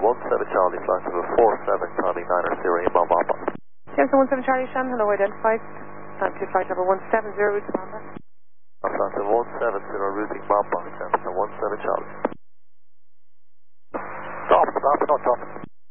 17 Charlie, flight level 47, climbing 9 Sierra inbound Mamba. Cessna 17 Charlie, Shannon, hello, identified. Time to flight level 170, route to Mamba. Flight level 170, routing Mamba, Cessna 17 Charlie. Stop, not dropping.